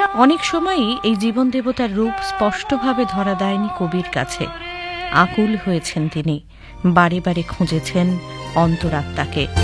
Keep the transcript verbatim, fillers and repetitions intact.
অনেক সময়ই এই জীবন দেবতার রূপ স্পষ্টভাবে ধরা দেয়নি কবির কাছে। আকুল হয়েছেন তিনি, বারে বারে খুঁজেছেন অন্তরাত্মাকে।